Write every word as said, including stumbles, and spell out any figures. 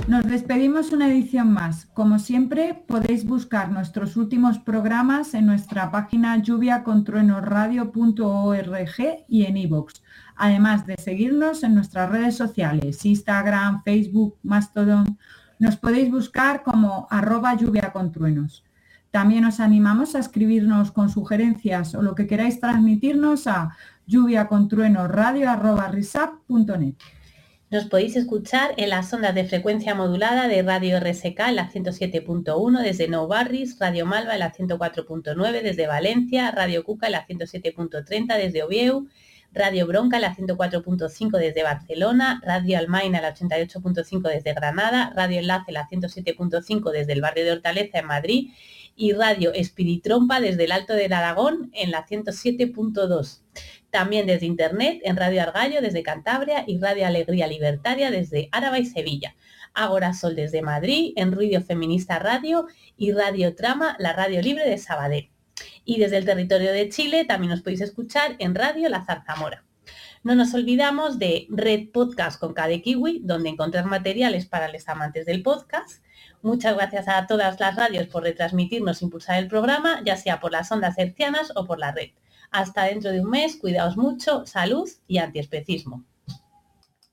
Nos despedimos una edición más. Como siempre, podéis buscar nuestros últimos programas en nuestra página lluvia con truenos radio punto org y en iVoox, además de seguirnos en nuestras redes sociales, Instagram, Facebook, Mastodon. Nos podéis buscar como arroba lluvia con truenos. También os animamos a escribirnos con sugerencias o lo que queráis transmitirnos a lluviacontruenosradio arroba risap punto net. Nos podéis escuchar en las ondas de frecuencia modulada de Radio R S K en la ciento siete punto uno desde Nou Barris, Radio Malva en la ciento cuatro punto nueve desde Valencia, Radio Cuca en la ciento siete punto treinta desde Oviedo, Radio Bronca en la ciento cuatro punto cinco desde Barcelona, Radio Almaina en la ochenta y ocho punto cinco desde Granada, Radio Enlace en la ciento siete punto cinco desde el barrio de Hortaleza en Madrid y Radio Espiritrompa desde el Alto del Aragón en la ciento siete punto dos. También desde Internet en Radio Argallo desde Cantabria y Radio Alegría Libertaria desde Áraba y Sevilla. Ágora Sol desde Madrid, en Ruido Feminista Radio y Radio Trama, la radio libre de Sabadell. Y desde el territorio de Chile también nos podéis escuchar en Radio La Zarzamora. No nos olvidamos de Red Podcast con K de Kiwi, donde encontrar materiales para los amantes del podcast. Muchas gracias a todas las radios por retransmitirnos e impulsar el programa, ya sea por las ondas hercianas o por la red. Hasta dentro de un mes, cuidaos mucho, salud y antiespecismo.